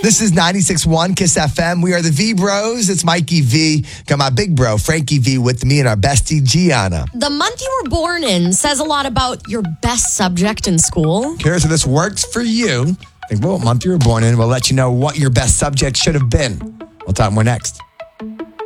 This is 96.1 Kiss FM. We are the V Bros. It's Mikey V. Got my big bro, Frankie V, with me and our bestie, Gianna. The month you were born in says a lot about your best subject in school. Curious if this works for you. Think what month you were born in. We'll let you know what your best subject should have been. We'll talk more next.